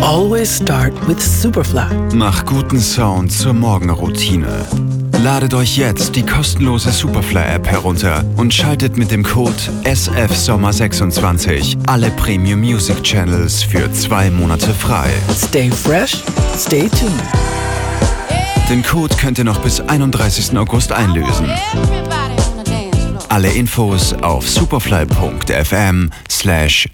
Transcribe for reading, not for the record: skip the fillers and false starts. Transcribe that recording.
Always start with Superfly. Mach guten Sound zur Morgenroutine. Ladet euch jetzt die kostenlose Superfly-App herunter und schaltet mit dem Code SFSommer26 alle Premium Music Channels für 2 Monate frei. Stay fresh, stay tuned. Den Code könnt ihr noch bis 31. August einlösen. Alle Infos auf superfly.fm/Superfly.